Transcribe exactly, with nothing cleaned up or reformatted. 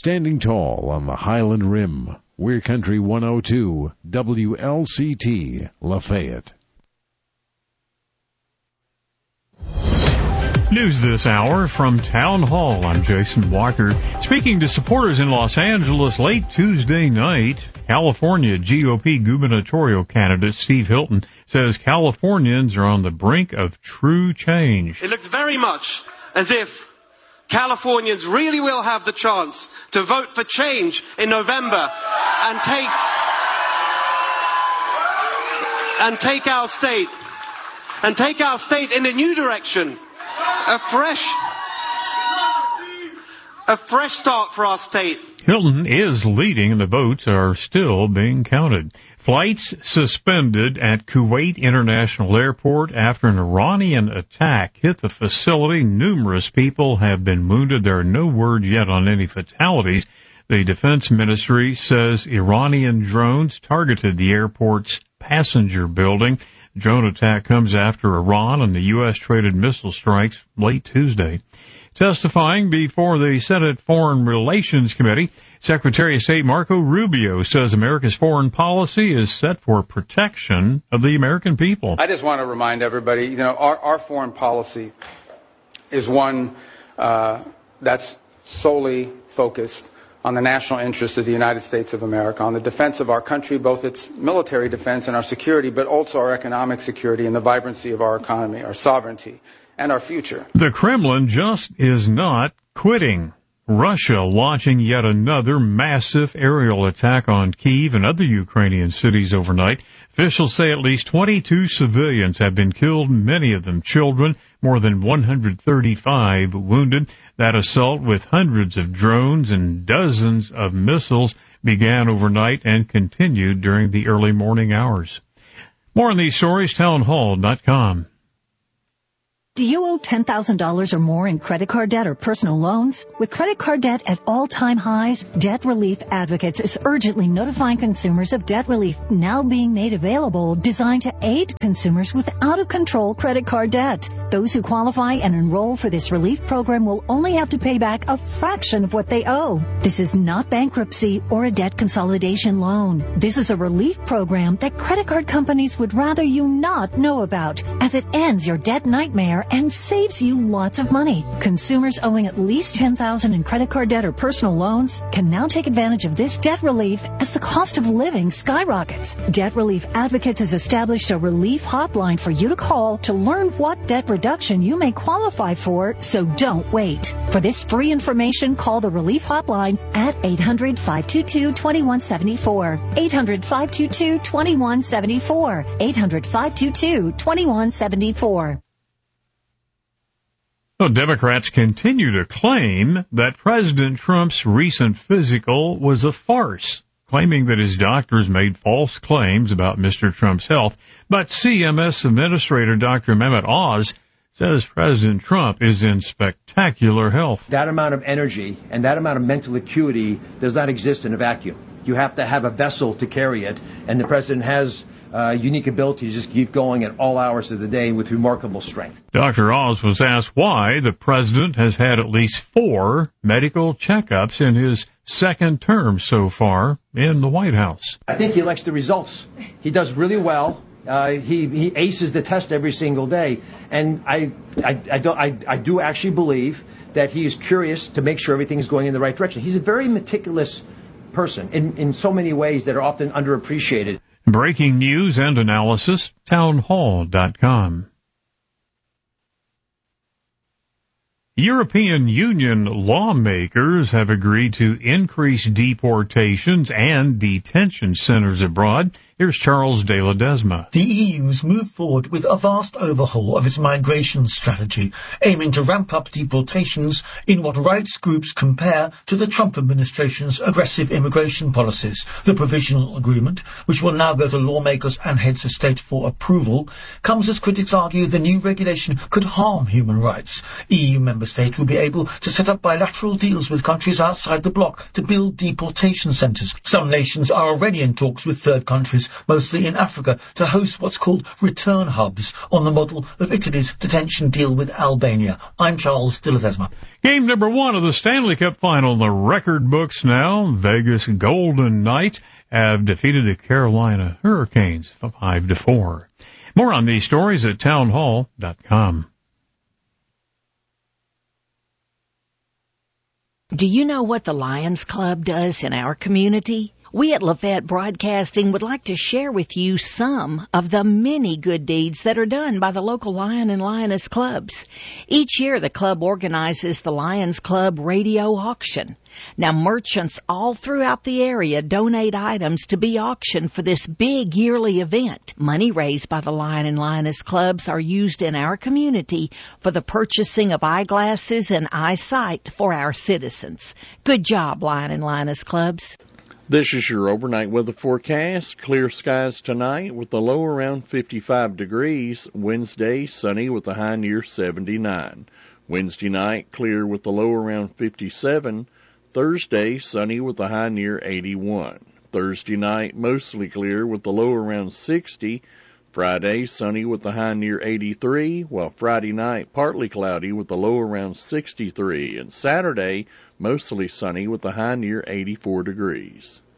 standing tall on the Highland Rim. We're Country one oh two, W L C T, Lafayette. News this hour from Town Hall. I'm Jason Walker. Speaking to supporters in Los Angeles late Tuesday night, California G O P gubernatorial candidate Steve Hilton says Californians are on the brink of true change. It looks very much as if Californians really will have the chance to vote for change in November and take and take our state and take our state in a new direction. A fresh, a fresh start for our state. Hilton is leading and the votes are still being counted. Flights suspended at Kuwait International Airport after an Iranian attack hit the facility. Numerous people have been wounded. There are no word yet on any fatalities. The Defense Ministry says Iranian drones targeted the airport's passenger building. The drone attack comes after Iran and the U S traded missile strikes late Tuesday. Testifying before the Senate Foreign Relations Committee, Secretary of State Marco Rubio says America's foreign policy is set for protection of the American people. I just want to remind everybody, you know, our, our foreign policy is one uh, that's solely focused on the national interest of the United States of America, on the defense of our country, both its military defense and our security, but also our economic security and the vibrancy of our economy, our sovereignty, and our future. The Kremlin just is not quitting. Russia launching yet another massive aerial attack on Kyiv and other Ukrainian cities overnight. Officials say at least twenty-two civilians have been killed, many of them children, more than one hundred thirty-five wounded. That assault with hundreds of drones and dozens of missiles began overnight and continued during the early morning hours. More on these stories, townhall dot com. Do you owe ten thousand dollars or more in credit card debt or personal loans? With credit card debt at all-time highs, Debt Relief Advocates is urgently notifying consumers of debt relief now being made available, designed to aid consumers with out-of-control credit card debt. Those who qualify and enroll for this relief program will only have to pay back a fraction of what they owe. This is not bankruptcy or a debt consolidation loan. This is a relief program that credit card companies would rather you not know about, as it ends your debt nightmare and saves you lots of money. Consumers owing at least ten thousand dollars in credit card debt or personal loans can now take advantage of this debt relief as the cost of living skyrockets. Debt Relief Advocates has established a relief hotline for you to call to learn what debt reduction you may qualify for, so don't wait. For this free information, call the relief hotline at eight hundred, five two two, two one seven four. eight hundred, five two two, two one seven four. eight hundred, five two two, two one seven four. Well, Democrats continue to claim that President Trump's recent physical was a farce, claiming that his doctors made false claims about Mister Trump's health. But C M S Administrator Doctor Mehmet Oz says President Trump is in spectacular health. That amount of energy and that amount of mental acuity does not exist in a vacuum. You have to have a vessel to carry it, and the president has Uh, unique ability to just keep going at all hours of the day with remarkable strength. Doctor Oz was asked why the president has had at least four medical checkups in his second term so far in the White House. I think he likes the results. He does really well. Uh, he, he aces the test every single day. And I, I, I, do, I, I do actually believe that he is curious to make sure everything is going in the right direction. He's a very meticulous person in, in so many ways that are often underappreciated. Breaking news and analysis, townhall dot com. European Union lawmakers have agreed to increase deportations and detention centers abroad. Here's Charles de Ledesma. The E U's moved forward with a vast overhaul of its migration strategy, aiming to ramp up deportations in what rights groups compare to the Trump administration's aggressive immigration policies. The provisional agreement, which will now go to lawmakers and heads of state for approval, comes as critics argue the new regulation could harm human rights. E U member states will be able to set up bilateral deals with countries outside the bloc to build deportation centres. Some nations are already in talks with third countries countries, mostly in Africa, to host what's called return hubs on the model of Italy's detention deal with Albania. I'm Charles de Ledesma. Game number one of the Stanley Cup Final in the record books now. Vegas Golden Knights have defeated the Carolina Hurricanes five to four. More on these stories at townhall dot com. Do you know what the Lions Club does in our community? We at Lafayette Broadcasting would like to share with you some of the many good deeds that are done by the local Lion and Lioness clubs. Each year, the club organizes the Lions Club Radio Auction. Now, merchants all throughout the area donate items to be auctioned for this big yearly event. Money raised by the Lion and Lioness clubs are used in our community for the purchasing of eyeglasses and eyesight for our citizens. Good job, Lion and Lioness clubs. This is your overnight weather forecast. Clear skies tonight with the low around fifty-five degrees. Wednesday, sunny with the high near seventy-nine. Wednesday night, clear with the low around fifty-seven. Thursday, sunny with the high near eighty-one. Thursday night, mostly clear with the low around sixty. Friday, sunny with the high near eighty-three, while Friday night, partly cloudy with the low around sixty-three. And Saturday, mostly sunny with the high near eighty-four degrees.